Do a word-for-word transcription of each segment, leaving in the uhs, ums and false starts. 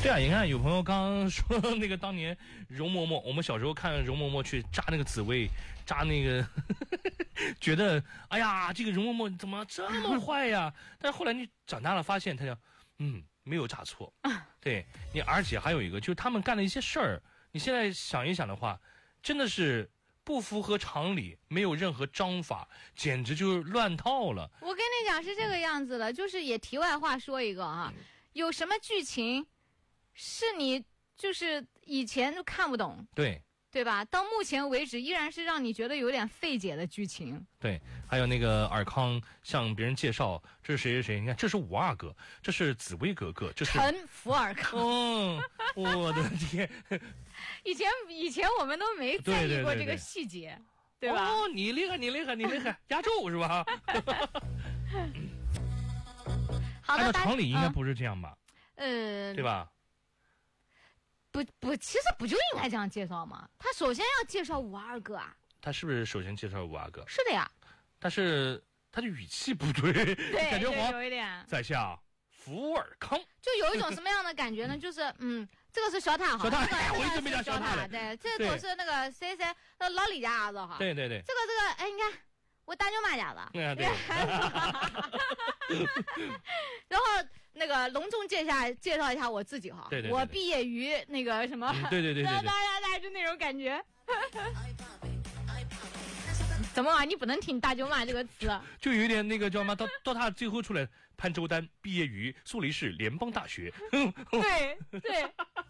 对啊，你看有朋友刚刚说那个当年容嬷嬷，我们小时候看容嬷嬷去扎那个紫薇，扎那个呵呵觉得哎呀这个容嬷嬷怎么这么坏呀？但是后来你长大了发现他讲嗯没有扎错，对你，而且还有一个就是他们干的一些事儿，你现在想一想的话，真的是不符合常理，没有任何章法，简直就是乱套了。 我跟你讲是这个样子的，就是也题外话说一个啊，有什么剧情是你就是以前就看不懂， 对对吧？到目前为止依然是让你觉得有点费解的剧情。 对，还有那个尔康向别人介绍这是谁谁谁，你看这是五阿哥，这是紫薇格格，这是陈福尔康。 嗯，我的天！ 以前以前我们都没在意过这个细节， 对, 对, 对, 对, 对吧？ 哦，你厉害，你厉害，你厉害，压轴是吧？ 好的， 按照常理应该不是这样吧？ 嗯， 对吧？ 不不，其实不就应该这样介绍吗？他首先要介绍五阿哥啊。 他是不是首先介绍五阿哥？ 是的呀。 但是他的语气不对， 对， 感觉好像有一点。 在下福尔康， 就有一种什么样的感觉呢？就是嗯，这个是小塔哈， 小塔， 哎， 我一直没讲小塔了。 对，这个是那个谁谁，那老李家儿子哈。 对对对。 这个这个，哎，你看我大舅妈家的。 对对。 然后那个隆重介绍介绍一下我自己哈， 对对， 我毕业于那个什么， 对对对对， 大家大家就那种感觉。怎么啊？你不能听大舅妈这个词， 就有一点那个叫什么？到到他最后出来，潘周丹毕业于苏黎世联邦大学。 对对。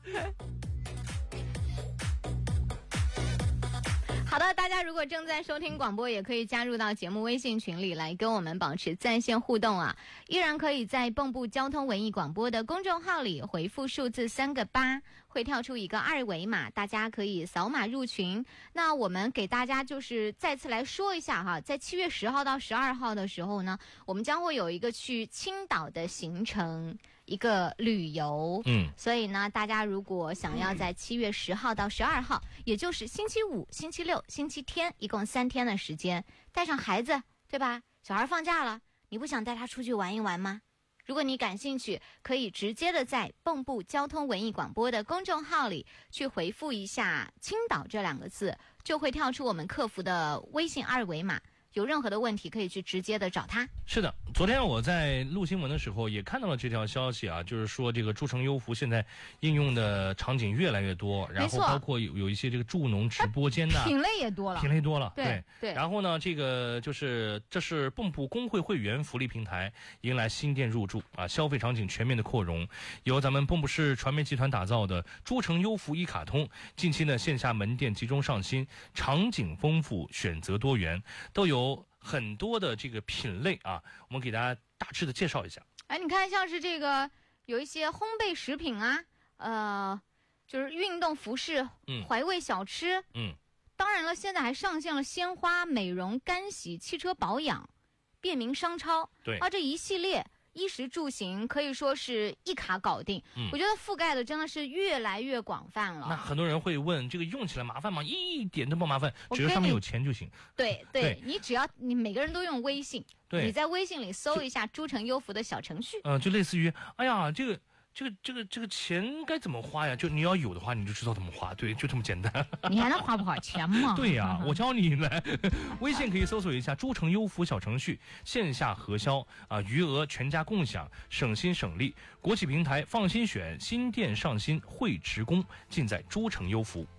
好的，大家如果正在收听广播，也可以加入到节目微信群里来跟我们保持在线互动啊！依然可以在蚌埠交通文艺广播的公众号里回复数字三个八，会跳出一个二维码，大家可以扫码入群。那我们给大家就是再次来说一下哈，在七月十号到十二号的时候呢，我们将会有一个去青岛的行程。一个旅游， 嗯， 所以呢，大家如果想要在七月十号到十二号，也就是星期五、星期六、星期天，一共三天的时间，带上孩子，对吧？小孩放假了，你不想带他出去玩一玩吗？如果你感兴趣，可以直接的在蚌埠交通文艺广播的公众号里去回复一下“青岛”这两个字，就会跳出我们客服的微信二维码。有任何的问题可以去直接的找他。 是的，昨天我在录新闻的时候也看到了这条消息啊，就是说这个诸城优福现在应用的场景越来越多，然后包括有有一些这个助农直播间呐， 品类也多了， 品类多了， 对对, 对。 然后呢，这个就是这是蚌埠工会会员福利平台迎来新店入驻啊，消费场景全面的扩容，由咱们蚌埠市传媒集团打造的诸城优福一卡通，近期呢线下门店集中上新，场景丰富，选择多元，都有很多的这个品类啊，我们给大家大致的介绍一下。 哎，你看像是这个有一些烘焙食品啊，呃，就是运动服饰、 嗯， 怀味小吃， 嗯， 当然了，现在还上线了鲜花、美容、干洗、汽车保养、便民商超， 对啊，这一系列。衣食住行可以说是一卡搞定， 嗯， 我觉得覆盖的真的是越来越广泛了。 那很多人会问，这个用起来麻烦吗？一点都不麻烦，只要上面有钱就行。 对 对, 对， 你只要你每个人都用微信， 对， 你在微信里搜一下诸城优福的小程序， 嗯、呃，就类似于，哎呀，这个。这个这个这个钱该怎么花呀？就你要有的话，你就知道怎么花，对，就这么简单。 你还能花不少钱吗？ 对呀、啊，我教你来。微信可以搜索一下诸城优福小程序，线下核销啊，余额全家共享，省心省力。国企平台放心选，新店上新，惠职工，尽在诸城优福。